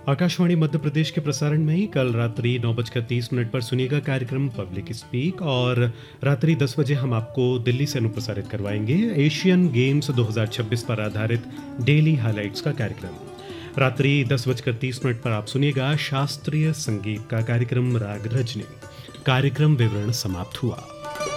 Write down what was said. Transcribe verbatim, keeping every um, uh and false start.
आकाशवाणी मध्य प्रदेश के प्रसारण में ही कल रात्रि नौ बजकर तीस मिनट पर सुनिएगा कार्यक्रम पब्लिक स्पीक, और रात्रि दस बजे हम आपको दिल्ली से अनुप्रसारित करवाएंगे एशियन गेम्स दो हज़ार छब्बीस पर आधारित डेली हाइलाइट्स का कार्यक्रम। रात्रि दस बजकर तीस मिनट पर आप सुनिएगा शास्त्रीय संगीत का कार्यक्रम राग रजनी। कार्यक्रम विवरण समाप्त हुआ।